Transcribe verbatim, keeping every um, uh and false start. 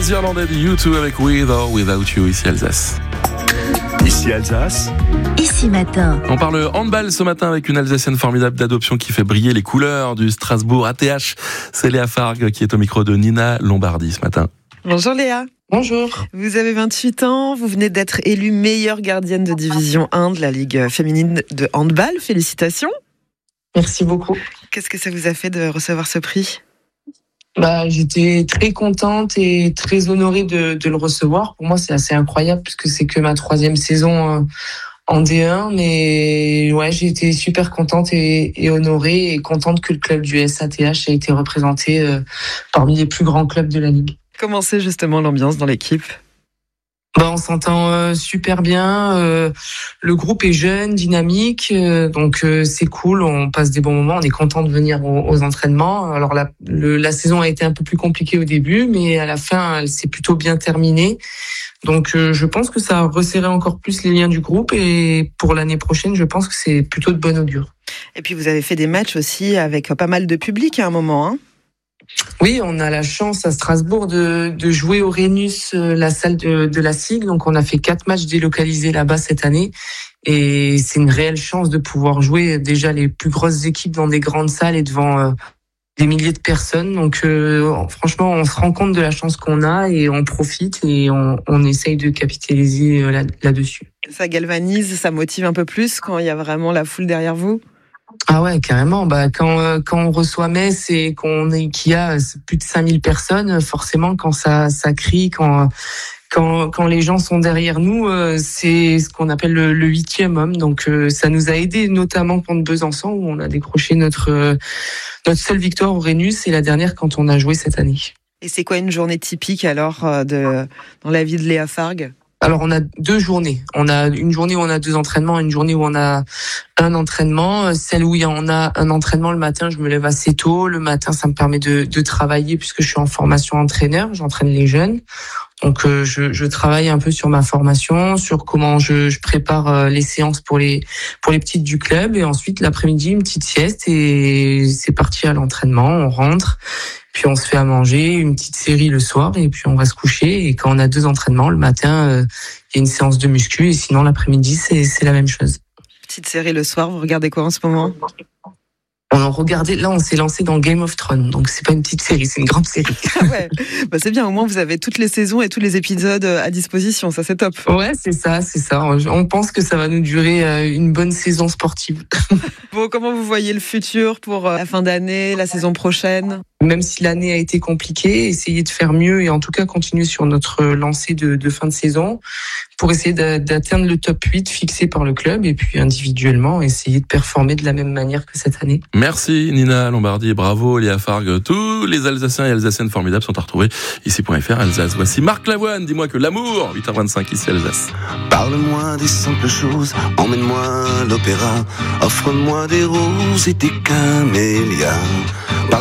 Les Irlandais de U deux avec With or Without You, ici Alsace. Ici Alsace. Ici Matin. On parle handball ce matin avec une Alsacienne formidable d'adoption qui fait briller les couleurs du Strasbourg A T H. C'est Léa Fargue qui est au micro de Nina Lombardi ce matin. Bonjour Léa. Bonjour. Vous avez vingt-huit ans, vous venez d'être élue meilleure gardienne de division un de la Ligue féminine de handball. Félicitations. Merci beaucoup. Qu'est-ce que ça vous a fait de recevoir ce prix ? Bah, j'étais très contente et très honorée de, de le recevoir. Pour moi, c'est assez incroyable puisque c'est que ma troisième saison euh, en D un. Mais ouais, j'ai été super contente et, et honorée et contente que le club du S A T H ait été représenté euh, parmi les plus grands clubs de la Ligue. Comment c'est justement l'ambiance dans l'équipe ? Bah, on s'entend euh, super bien. Euh, le groupe est jeune, dynamique, euh, donc euh, c'est cool. On passe des bons moments. On est content de venir aux, aux entraînements. Alors la, le, la saison a été un peu plus compliquée au début, mais à la fin, elle s'est plutôt bien terminée. Donc euh, je pense que ça a resserré encore plus les liens du groupe. Et pour l'année prochaine, je pense que c'est plutôt de bon augure. Et puis vous avez fait des matchs aussi avec pas mal de public à un moment, hein ? Oui, on a la chance à Strasbourg de, de jouer au Rhenus, la salle de, de la S I G. Donc, on a fait quatre matchs délocalisés là-bas cette année. Et c'est une réelle chance de pouvoir jouer déjà les plus grosses équipes dans des grandes salles et devant euh, des milliers de personnes. Donc, euh, franchement, on se rend compte de la chance qu'on a et on profite et on, on essaye de capitaliser là, là-dessus. Ça galvanise, ça motive un peu plus quand il y a vraiment la foule derrière vous ? Ah ouais, carrément. Bah quand euh, quand on reçoit Metz et qu'on est qu'il y a plus de cinq mille personnes, forcément quand ça ça crie, quand quand quand les gens sont derrière nous, euh, c'est ce qu'on appelle le, le huitième homme. Donc euh, ça nous a aidé notamment contre Besançon où on a décroché notre euh, notre seule victoire au Rhenus et la dernière quand on a joué cette année. Et c'est quoi une journée typique alors de dans la vie de Léa Fargue ? Alors on a deux journées. On a une journée où on a deux entraînements, une journée où on a un entraînement. Celle où on a un entraînement le matin, je me lève assez tôt. Le matin, ça me permet de, de travailler puisque je suis en formation entraîneur. J'entraîne les jeunes. Donc euh, je, je travaille un peu sur ma formation, sur comment je, je prépare euh, les séances pour les pour les petites du club. Et ensuite l'après-midi, une petite sieste et c'est parti à l'entraînement. On rentre. Puis on se fait à manger, une petite série le soir et puis on va se coucher. Et quand on a deux entraînements, le matin, il euh, y a une séance de muscu et sinon l'après-midi, c'est, c'est la même chose. Petite série le soir, vous regardez quoi en ce moment ? On en regardait, là on s'est lancé dans Game of Thrones, donc c'est pas une petite série, c'est une grande série. Ah ouais, bah c'est bien, au moins vous avez toutes les saisons et tous les épisodes à disposition, ça c'est top. Ouais, c'est ça, c'est ça. On pense que ça va nous durer une bonne saison sportive. Bon, comment vous voyez le futur pour la fin d'année, la saison prochaine ? Même si l'année a été compliquée, essayer de faire mieux et en tout cas continuer sur notre lancée de, de fin de saison pour essayer d'atteindre le top huit fixé par le club et puis individuellement essayer de performer de la même manière que cette année. Merci Nina Lombardi et bravo Léa Fargue. Tous les Alsaciens et Alsaciennes formidables sont à retrouver ici point F R Alsace. Voici Marc Lavoine, dis-moi que l'amour, huit heures vingt-cinq ici Alsace. Parle-moi des simples choses, emmène-moi à l'opéra, offre-moi des roses et des camélias.